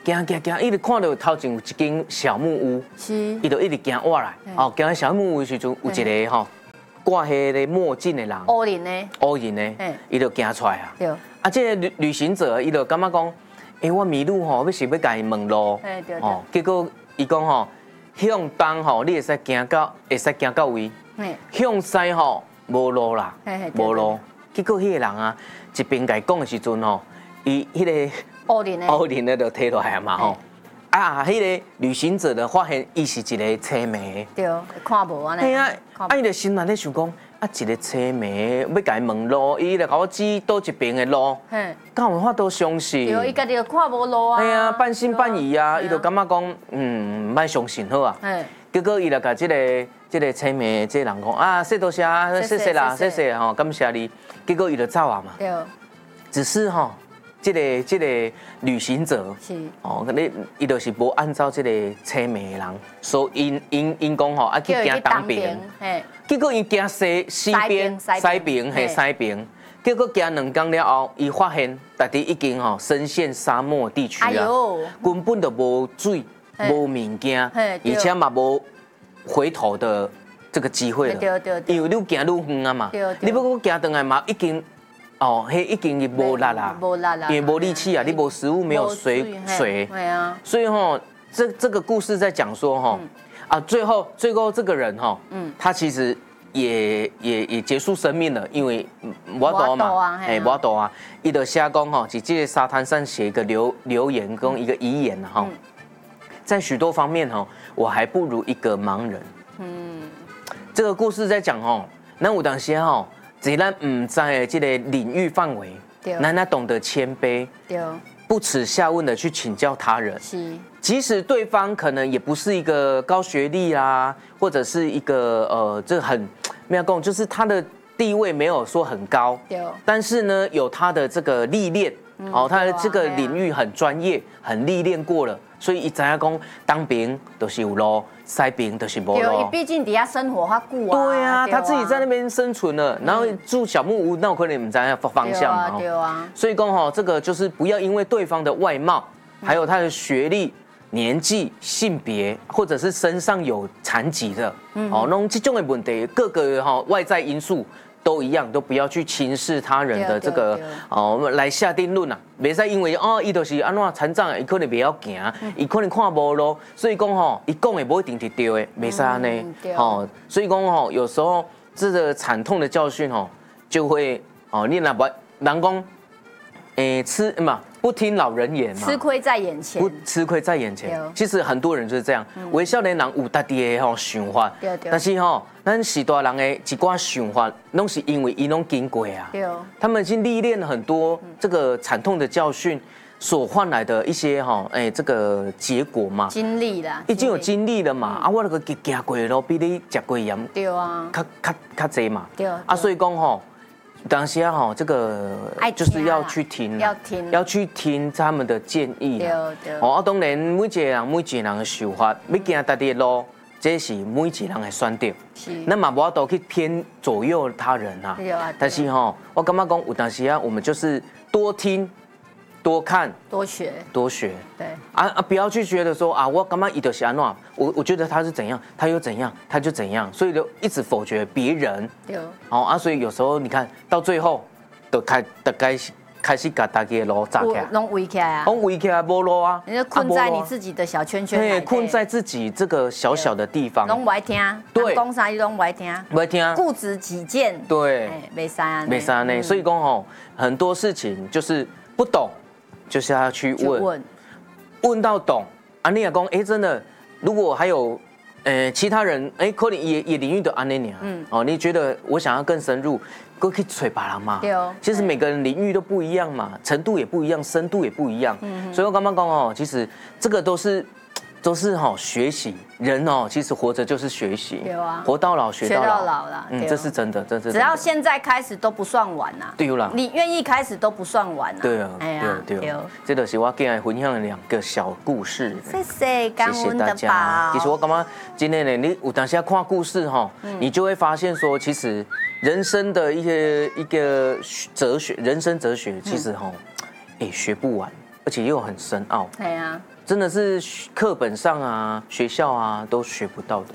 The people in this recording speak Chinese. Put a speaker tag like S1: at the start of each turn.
S1: 行，一直看到头前有一间小木屋，
S2: 是，
S1: 伊就一直行挖来，哦，行到小木屋的时阵，有一个吼挂迄个墨镜的人，乌人的，伊就行出来啊。
S2: 对。
S1: 啊，这个旅行者伊就感觉讲，我迷路吼，要是要甲伊问路，哦，结果伊讲吼，向东吼，你会使行到位，向西吼无路啦，无路。结果迄个人啊，一边甲伊讲的时阵吼，伊迄个乌人的就摕落来嘛吼。啊，迄个旅行者的发现，伊是一个车迷。
S2: 对，看无安尼。
S1: 嘿啊，伊就心内咧想讲，一个车迷要甲伊问路，伊就甲我指倒一边的路，敢有法度相信？
S2: 对，伊家己就看无路啊。
S1: 哎呀，半信半疑啊，伊就感觉讲，莫相信好啊。结果伊就甲这个车迷这人讲啊，谢多谢，谢谢啦，谢谢吼，感谢你。结果伊就走啊嘛。对。只是吼。这个旅行者是哦，伊就是无按照这个车迷的人，所以因讲吼，去行东边，结果伊行西边，西边，结果行2天了后，伊发现大地已经吼深陷沙漠地区啊，根本就无水、无物件，而且嘛无回头的这个机会了，因为你行愈远啊嘛，你要搁行回来嘛，已经。哦，迄已经无力啦，因为无力气啊，你无食物，没有水，所以吼，这个故事在讲说吼，最后这个人吼，他其实也结束生命了，因为我懂嘛，我懂啊，伊就写讲吼，在这个沙滩上写一个留言跟一个遗言哈，在许多方面吼，我还不如一个盲人。这个故事在讲吼，那有当时吼。只咱唔在这个领域范围，咱懂得谦卑，不耻下问的去请教他人。即使对方可能也不是一个高学历啦，或者是一个这很没有讲，就是他的地位没有说很高，但是呢，有他的这个历练，他的这个领域很专业，很历练过了，所以伊知影讲当兵都是有路。西边就是无路，
S2: 毕竟底下生活较久啊。
S1: 对啊，他自己在那边生存了，然后住小木屋，那我可能唔知道方向嘛。
S2: 对啊。所
S1: 以讲吼，这个就是不要因为对方的外貌，还有他的学历、年纪、性别，或者是身上有残疾的，哦，那这种的问题，各个外在因素。都一样，都不要去轻视他人的这个来下定论啊！别再因为伊就是安怎残障，伊可能不要行，伊可能看无路，所以讲伊讲的不一定是对的，没使安尼。所以讲有时候这个惨痛的教训就会你若不人讲不听老人言嘛，
S2: 吃亏在眼前。
S1: 不吃亏在眼前，其实很多人就是这样。微笑的人有家己的想法，但是咱许多人的一寡想法，拢是因为伊拢经过啊，他们已经历练了很多这个惨痛的教训所换来的一些这个结果嘛，
S2: 经历啦，
S1: 已经有经历了嘛，我那个行过的路比你吃过盐，
S2: 对啊，
S1: 较济嘛，所以讲当时这个就是要去听，要去听他们的建议啦。当然每一个人的想法，要行家己的路，这是每一个人的选择。那嘛无法度去偏左右他人啊。但是我感觉讲有当时我们就是多听。多看、多学，对不要去觉得说我干嘛伊就是安怎，我觉得他是怎样，他又怎样，他就怎样，所以就一直否决别人。所以有时候你看到最后，都开始把大家的路炸开，
S2: 拢围起来啊，
S1: 围起来无路啊，
S2: 你就困在你自己的小圈圈，
S1: 困在自己这个小小的地方，
S2: 拢不爱听，对，讲啥你拢不爱听，固执己见，
S1: 对，
S2: 没啥
S1: 呢，所以讲很多事情就是不懂。就是要去问到懂你也讲真的，如果还有其他人可能也领域的安尼你觉得我想要更深入，可以找别人嘛？其实每个人领域都不一样嘛，程度也不一样，深度也不一样，所以我刚刚讲其实这个都是学习，人其实活着就是学习，活到老学到老啦，这是真的，这是
S2: 只要现在开始都不算晚呐，
S1: 对啦，
S2: 你愿意开始都不算晚呐，
S1: 对啊，对，这就是我今天分享的2个小故事，
S2: 谢谢大家。
S1: 其实我感觉今天呢，你有当时看故事你就会发现说，其实人生的一个哲学，人生哲学其实学不完。 而且又很深奥。
S2: 对啊，
S1: 真的是课本上啊、学校啊都学不到的。